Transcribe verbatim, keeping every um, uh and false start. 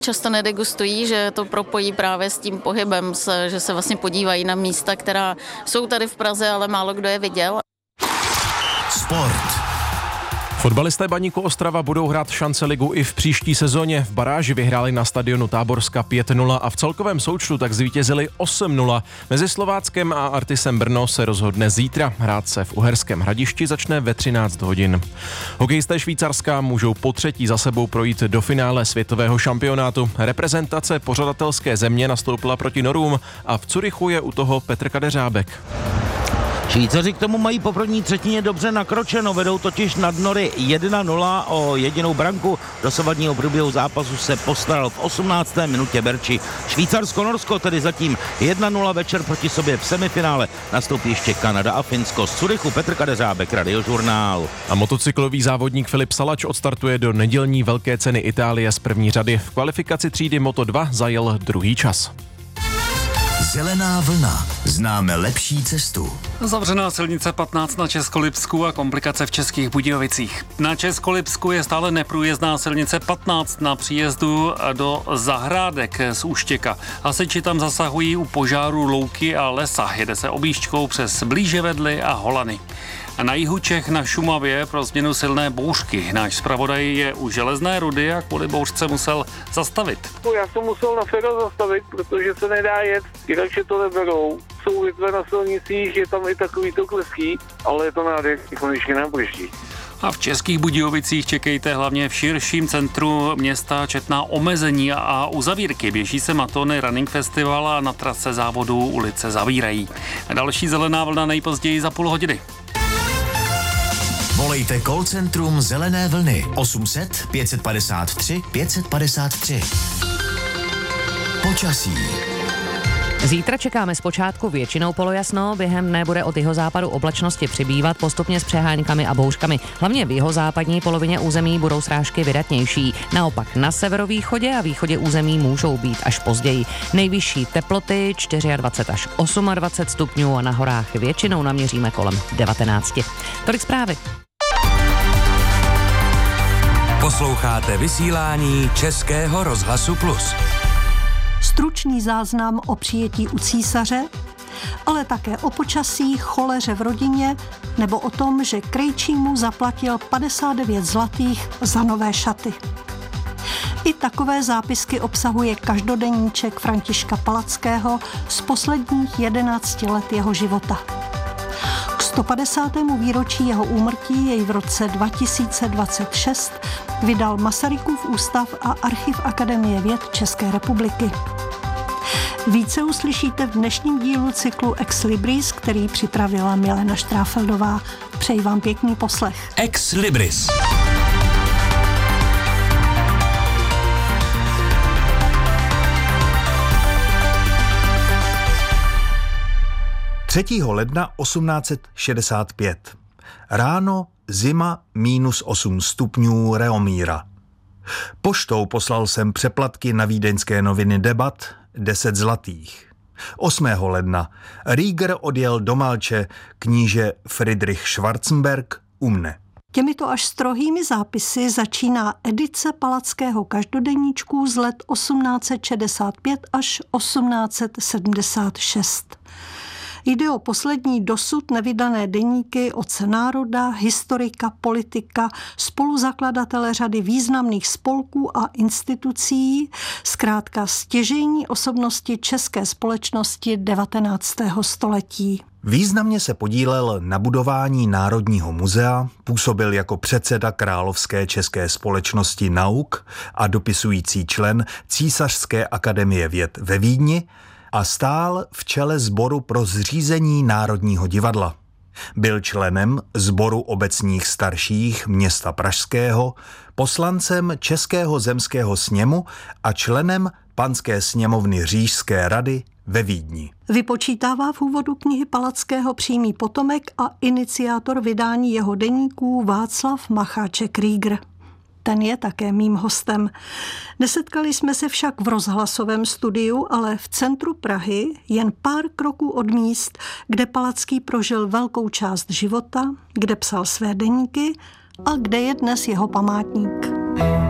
Často nedegustují, že to propojí právě s tím pohybem, že se vlastně podívají na místa, která jsou tady v Praze, ale málo kdo je viděl. Sport. Fotbalisté Baníku Ostrava budou hrát šance ligu i v příští sezóně. V baráži vyhráli na stadionu Táborska pět nula a v celkovém součtu tak zvítězili osm nula. Mezi Slováckem a Artisem Brno se rozhodne zítra. Hrát se v Uherském Hradišti začne ve třináct hodin. Hokejisté Švýcarska můžou po třetí za sebou projít do finále světového šampionátu. Reprezentace pořadatelské země nastoupila proti Norům a v Curychu je u toho Petr Kadeřábek. Švýcaři k tomu mají po první třetině dobře nakročeno, vedou totiž nad Nory jedna nula o jedinou branku. Dosavadního průběhu zápasu se postaral v osmnácté minutě Berči. Švýcarsko-Norsko tedy zatím jedna nula, večer proti sobě v semifinále nastoupí ještě Kanada a Finsko. Z Curychu Petr Kadeřábek, Radiožurnál. A motocyklový závodník Filip Salač odstartuje do nedělní velké ceny Itálie z první řady. V kvalifikaci třídy Moto dva zajel druhý čas. Zelená vlna. Známe lepší cestu. Zavřená silnice patnáct na Českolipsku a komplikace v Českých Budějovicích. Na Českolipsku je stále neprůjezdná silnice patnáct na příjezdu do Zahrádek z Úštěka. Hasiči tam zasahují u požáru louky a lesa. Jede se objížďkou přes Blíževedly a Holany. A na jihu Čech na Šumavě pro změnu silné bouřky. Náš zpravodaj je u Železné Rudy a kvůli bouřce musel zastavit. Já jsem musel na féro zastavit, protože se nedá jet, jinak to neberou. Jsou větve na silnicích, je tam i takový to kleský, ale je to nádherný, konečně nám prší. A v Českých Budějovicích čekejte hlavně v širším centru města četná omezení a uzavírky. Běží se Matony Running Festival a na trase závodů ulice zavírají. A další zelená vlna nejpozději za půl hodiny. Volejte call centrum Zelené vlny osm set pět padesát tři pět padesát tři. Počasí. Zítra čekáme zpočátku většinou polojasno, během dne bude od jihozápadu oblačnosti přibývat postupně s přeháňkami a bouřkami. Hlavně v jihozápadní polovině území budou srážky vydatnější. Naopak na severovýchodě a východě území můžou být až později. Nejvyšší teploty dvacet čtyři až dvacet osm stupňů a na horách většinou naměříme kolem devatenáct. Tolik zprávy. Posloucháte vysílání Českého rozhlasu Plus. Stručný záznam o přijetí u císaře, ale také o počasí, choleře v rodině nebo o tom, že krejčímu zaplatil padesát devět zlatých za nové šaty. I takové zápisky obsahuje každodenníček Františka Palackého z posledních jedenácti let jeho života. K sto padesátému výročí jeho úmrtí jej v roce dva tisíce dvacet šest vydal Masarykův ústav a Archiv Akademie věd České republiky. Více uslyšíte v dnešním dílu cyklu Ex Libris, který připravila Milena Štráfeldová. Přeji vám pěkný poslech. Ex Libris. třetího ledna osmnáct set šedesát pět. Ráno zima minus osm stupňů Reomíra. Poštou poslal jsem přeplatky na vídeňské noviny Debat deset zlatých. osmého ledna Rieger odjel do Malče, kníže Friedrich Schwarzenberg u mne. Těmito až strohými zápisy začíná edice Palackého každodenníčku z let osmnáct set šedesát pět až osmnáct set sedmdesát šest. Jde o poslední dosud nevydané deníky otce národa, historika, politika, spoluzakladatele řady významných spolků a institucí, zkrátka stěžejní osobnosti české společnosti devatenáctého století. Významně se podílel na budování Národního muzea, působil jako předseda Královské české společnosti nauk a dopisující člen Císařské akademie věd ve Vídni a stál v čele sboru pro zřízení Národního divadla. Byl členem sboru obecních starších města Pražského, poslancem Českého zemského sněmu a členem Panské sněmovny Říšské rady ve Vídni. Vypočítává v úvodu knihy Palackého přímý potomek a iniciátor vydání jeho deníků Václav Macháček Rieger. Ten je také mým hostem. Nesetkali jsme se však v rozhlasovém studiu, ale v centru Prahy, jen pár kroků od míst, kde Palacký prožil velkou část života, kde psal své deníky a kde je dnes jeho památník.